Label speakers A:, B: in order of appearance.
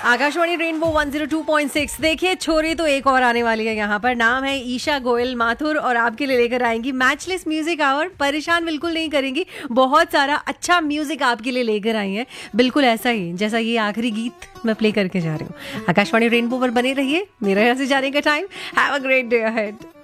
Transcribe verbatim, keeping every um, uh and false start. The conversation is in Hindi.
A: Akashvani rainbow one zero two point six. देखिए छोरी तो एक और आने वाली है यहाँ पर, नाम है ईशा गोयल माथुर और आपके लिए लेकर आएंगी मैचलेस म्यूजिक आवर। परेशान बिल्कुल नहीं करेंगी, बहुत सारा अच्छा म्यूजिक आपके लिए लेकर आई है, बिल्कुल ऐसा ही जैसा ये आखिरी गीत मैं प्ले करके जा रही हूँ। आकाशवाणी रेनबो पर बने रहिए, मेरा यहाँ से जाने का time. Have a great day ahead.